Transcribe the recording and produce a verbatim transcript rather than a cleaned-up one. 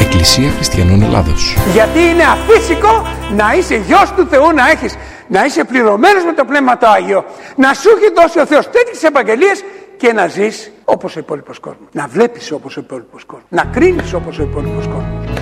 Εκκλησία Χριστιανών Ελλάδος. Γιατί είναι αφύσικο να είσαι γιος του Θεού, να έχεις, να είσαι πληρωμένος με το Πνεύμα το Άγιο, να σου έχει δώσει ο Θεός τέτοιες επαγγελίες και να ζεις όπως ο υπόλοιπος κόσμος. Να βλέπεις όπως ο υπόλοιπος κόσμος. Να κρίνεις όπως ο υπόλοιπος κόσμος.